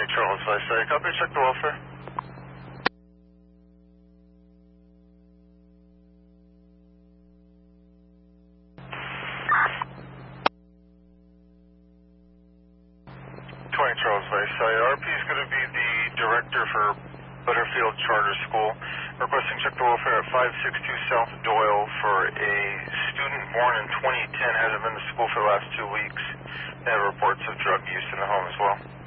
Charles, I say, copy, check the welfare. 20 Charles Vice. RP is going to be the director for Butterfield Charter School. Requesting check the welfare at 562 South Doyle for a student born in 2010. Hasn't been to school for the last 2 weeks. They have reports of drug use in the home as well.